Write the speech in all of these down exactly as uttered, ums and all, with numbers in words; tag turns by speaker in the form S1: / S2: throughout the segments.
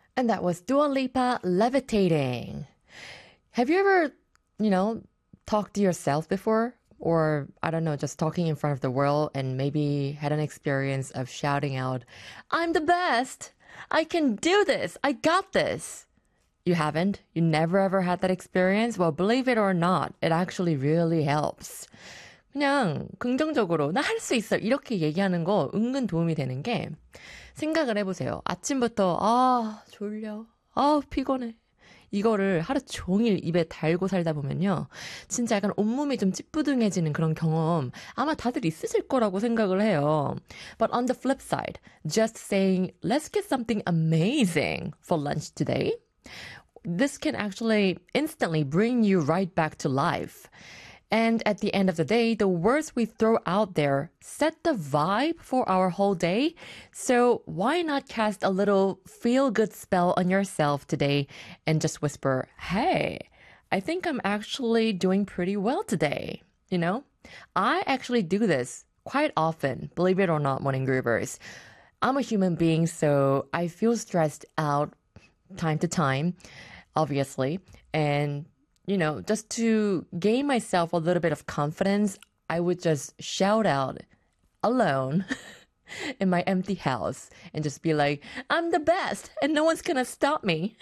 S1: And that was Dua Lipa, Levitating. Have you ever, you know, talked to yourself before? Or, I don't know, just talking in front of the world and maybe had an experience of shouting out, I'm the best! I can do this! I got this! You haven't? You never ever had that experience? Well, believe it or not, it actually really helps. 그냥 긍정적으로 나 할 수 있어 이렇게 얘기하는 거 은근 도움이 되는 게 생각을 해보세요. 아침부터 아 졸려, 아 피곤해 이거를 하루 종일 입에 달고 살다 보면요 진짜 약간 온몸이 좀 찌뿌둥해지는 그런 경험 아마 다들 있으실 거라고 생각을 해요. But on the flip side, just saying let's get something amazing for lunch today, this can actually instantly bring you right back to life. And at the end of the day, the words we throw out there set the vibe for our whole day. So why not cast a little feel-good spell on yourself today and just whisper, hey, I think I'm actually doing pretty well today. You know, I actually do this quite often, believe it or not, morning groovers. I'm a human being, so I feel stressed out time to time, obviously. And you know, just to gain myself a little bit of confidence, I would just shout out alone in my empty house and just be like, I'm the best and no one's gonna stop me.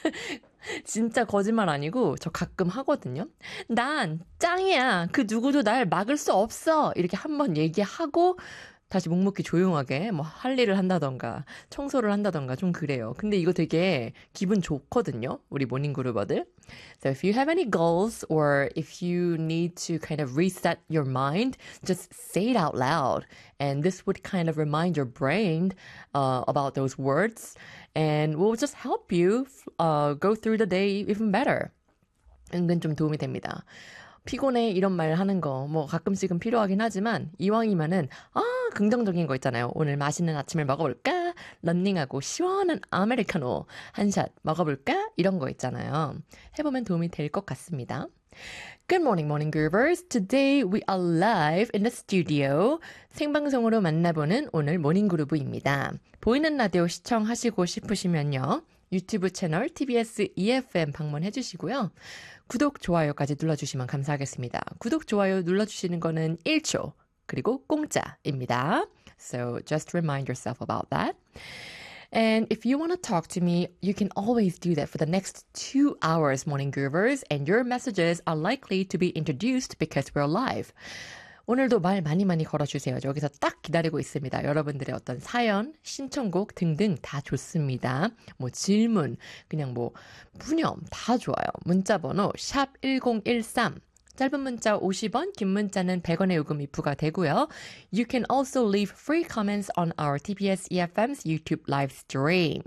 S1: 진짜 거짓말 아니고 저 가끔 하거든요. 난 짱이야. 그 누구도 날 막을 수 없어. 이렇게 한번 얘기하고 다시 묵묵히 조용하게 뭐 할 일을 한다던가 청소를 한다던가 좀 그래요. 근데 이거 되게 기분 좋거든요. 우리 모닝그루버들. So if you have any goals or if you need to kind of reset your mind, just say it out loud. And this would kind of remind your brain uh, about those words and will just help you uh, go through the day even better. 은근 좀 도움이 됩니다. 피곤해 이런 말 하는 거 뭐 가끔씩은 필요하긴 하지만 이왕이면은 아 긍정적인 거 있잖아요. 오늘 맛있는 아침을 먹어볼까? 런닝하고 시원한 아메리카노 한 샷 먹어볼까? 이런 거 있잖아요. 해보면 도움이 될 것 같습니다. Good morning, morning groovers. Today we are live in the studio. 생방송으로 만나보는 오늘 모닝그루브입니다. 보이는 라디오 시청하시고 싶으시면요. 유튜브 채널 티비에스 이에프엠 방문해 주시고요. 구독, 좋아요까지 눌러주시면 감사하겠습니다. 구독, 좋아요 눌러주시는 거는 일 초, 그리고 공짜입니다. So just remind yourself about that. And if you want to talk to me, you can always do that for the next two hours, Morning Groovers, and your messages are likely to be introduced because we're live. 오늘도 말 많이 많이 걸어주세요. 여기서 딱 기다리고 있습니다. 여러분들의 어떤 사연, 신청곡 등등 다 좋습니다. 뭐 질문, 그냥 뭐 푸념 다 좋아요. 문자번호 샵 일공일삼, 짧은 문자 오십 원, 긴 문자는 백 원의 요금이 부과되고요. You can also leave free comments on our 티비에스 이에프엠's YouTube live stream.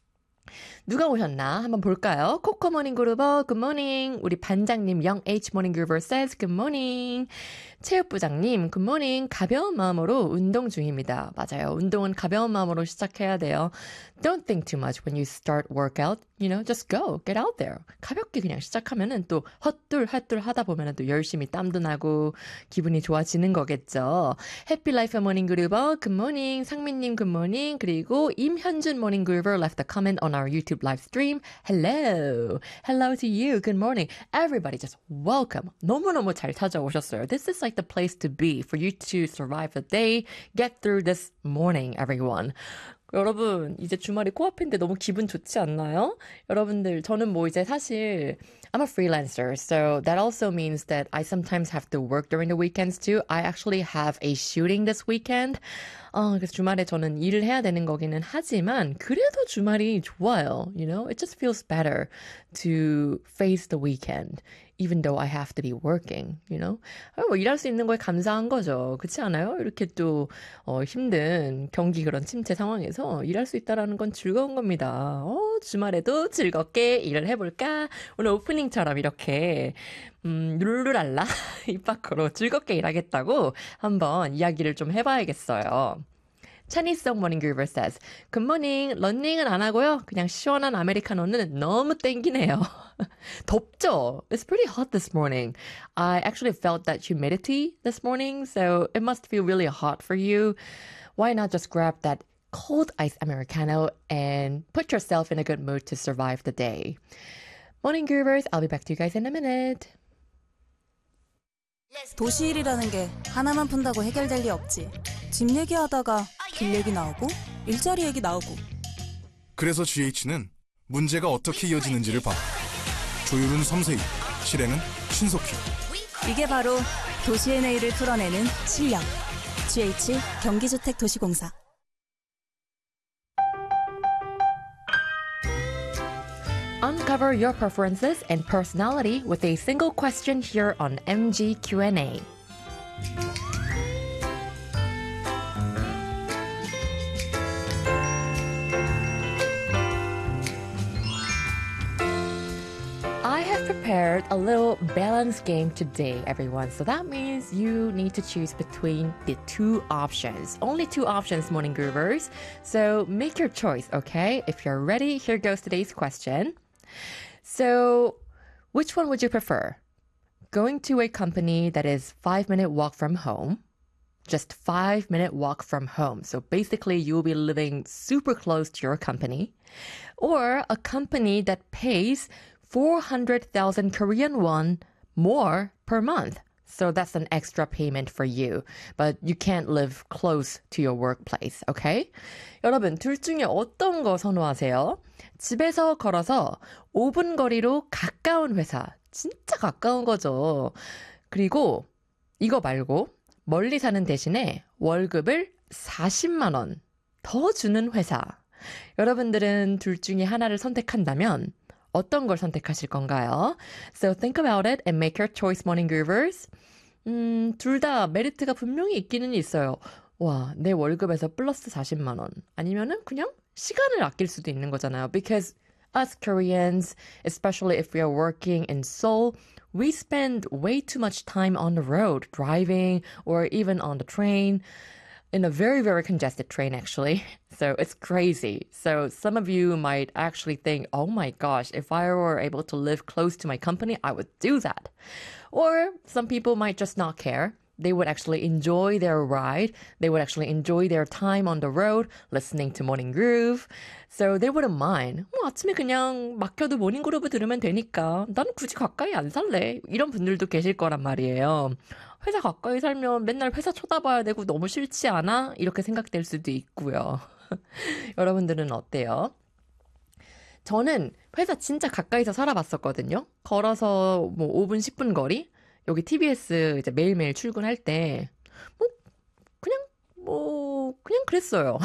S1: 누가 오셨나 한번 볼까요? 코코 모닝 그루버 굿모닝. 우리 반장님 영 에이치 모닝 그루버 says 굿모닝. 체육부장님 굿모닝. 가벼운 마음으로 운동 중입니다. 맞아요. 운동은 가벼운 마음으로 시작해야 돼요. Don't think too much when you start workout. You know, just go. Get out there. 가볍게 그냥 시작하면은 또 헛둘 헛둘 하다 보면은 또 열심히 땀도 나고 기분이 좋아지는 거겠죠. 해피라이프 모닝 그루버 굿모닝. 상민님 굿모닝. 그리고 임현준 모닝 그루버 left a comment on our YouTube live stream. Hello. Hello to you. Good morning. Everybody just welcome. 너무너무 잘 찾아오셨어요. This is like the place to be for you to survive the day. Get through this morning, everyone. 여러분, 이제 주말이 코앞인데 너무 기분 좋지 않나요? 여러분들, 저는 뭐 이제 사실 I'm a freelancer, so that also means that I sometimes have to work during the weekends too. I actually have a shooting this weekend. 어, 그래서 주말에 저는 일을 해야 되는 거기는 하지만 그래도 주말이 좋아요. You know, it just feels better to face the weekend. Even though I have to be working, you know? 뭐 일할 수 있는 거에 감사한 거죠. 그렇지 않아요? 이렇게 또 어, 힘든 경기 그런 침체 상황에서 일할 수 있다라는 건 즐거운 겁니다. 어, 주말에도 즐겁게 일을 해볼까? 오늘 오프닝처럼 이렇게 음, 룰루랄라 입 밖으로 즐겁게 일하겠다고 한번 이야기를 좀 해봐야겠어요. 차니송 모닝 그루버 says, 굿모닝, 런닝은 안 하고요. 그냥 시원한 아메리카노는 너무 땡기네요. 덥죠? It's pretty hot this morning. I actually felt that humidity this morning, so it must feel really hot for you. Why not just grab that cold iced Americano and put yourself in a good mood to survive the day. Morning Groovers, I'll be back to you guys in a minute.
S2: 도시일이라는 게 하나만 푼다고 해결될 리 없지. 집 얘기하다가 길 얘기 나오고 일자리 얘기 나오고.
S3: 그래서 지에이치는 문제가 어떻게 이어지는지를 봐. 조율은 섬세히, 실행은 신속히.
S2: 이게 바로 도시의 내일을 풀어내는 실력. 지에이치 경기주택도시공사.
S1: Uncover your preferences and personality with a single question here on M G Q and A. I have prepared a little balance game today, everyone. So that means you need to choose between the two options. Only two options, Morning Groovers. So make your choice, okay? If you're ready, here goes today's question. So, which one would you prefer? Going to a company that is five minute walk from home, just five minute walk from home. So basically you'll be living super close to your company, or a company that pays four hundred thousand Korean won more per month. So that's an extra payment for you. But you can't live close to your workplace, okay? 여러분, 둘 중에 어떤 거 선호하세요? 집에서 걸어서 오 분 거리로 가까운 회사. 진짜 가까운 거죠. 그리고 이거 말고 멀리 사는 대신에 월급을 사십만 원 더 주는 회사. 여러분들은 둘 중에 하나를 선택한다면 어떤 걸 선택하실 건가요? So think about it and make your choice, Morning Groovers. 음, 둘 다 메리트가 분명히 있기는 있어요. 와, 내 월급에서 플러스 사십만 원. 아니면은 그냥 시간을 아낄 수도 있는 거잖아요. Because us Koreans, especially if we are working in Seoul, we spend way too much time on the road, driving or even on the train. In a very, very congested train, actually. So it's crazy. So some of you might actually think, oh my gosh, if I were able to live close to my company, I would do that. Or some people might just not care. They would actually enjoy their ride. They would actually enjoy their time on the road, listening to Morning Groove. So they wouldn't mind. 뭐 아침에 그냥 막혀도 모닝 그루브 들으면 되니까 나는 굳이 가까이 안 살래. 이런 분들도 계실 거란 말이에요. 회사 가까이 살면 맨날 회사 쳐다봐야 되고 너무 싫지 않아? 이렇게 생각될 수도 있고요. 여러분들은 어때요? 저는 회사 진짜 가까이서 살아봤었거든요. 걸어서 뭐 오 분, 십 분 거리? 여기 티비에스 이제 매일매일 출근할 때, 뭐, 그냥, 뭐, 그냥 그랬어요.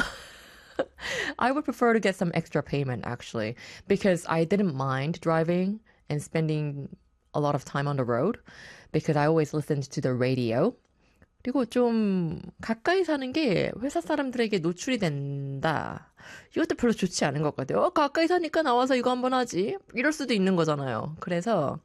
S1: I would prefer to get some extra payment actually, because I didn't mind driving and spending a lot of time on the road, because I always listened to the radio. 그리고 좀 가까이 사는 게 회사 사람들에게 노출이 된다. 이것도 별로 좋지 않은 것 같아요. 어, 가까이 사니까 나와서 이거 한번 하지. 이럴 수도 있는 거잖아요. 그래서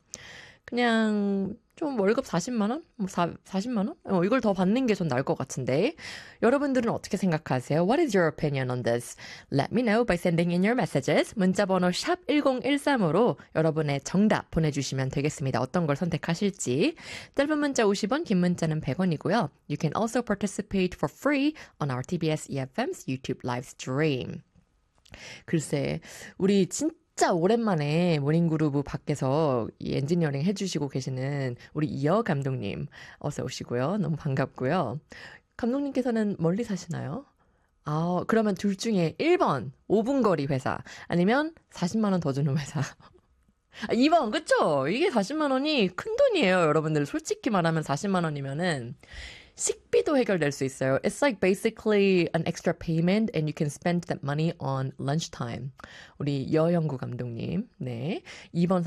S1: 그냥 좀 월급 사십만 원? 뭐 사, 사십만 원? 어, 이걸 더 받는 게 전 나을 것 같은데. 여러분들은 어떻게 생각하세요? What is your opinion on this? Let me know by sending in your messages. 문자번호 샵 일공일삼으로 여러분의 정답 보내주시면 되겠습니다. 어떤 걸 선택하실지. 짧은 문자 오십 원, 긴 문자는 백 원이고요. You can also participate for free on our 티비에스 이에프엠's YouTube live stream. 글쎄, 우리 진짜 진짜 오랜만에 모닝그루브 밖에서 이 엔지니어링 해주시고 계시는 우리 이어 감독님 어서 오시고요. 너무 반갑고요. 감독님께서는 멀리 사시나요? 아, 그러면 둘 중에 일 번 오 분 거리 회사 아니면 사십만 원 더 주는 회사. 아, 이 번 그쵸? 이게 사십만 원이 큰 돈이에요. 여러분들 솔직히 말하면 사십만 원이면은 식비도 해결될 수 있어요. It's like basically an extra payment and you can spend that money on lunchtime. 우리 여영구 감독님. 네. 이 번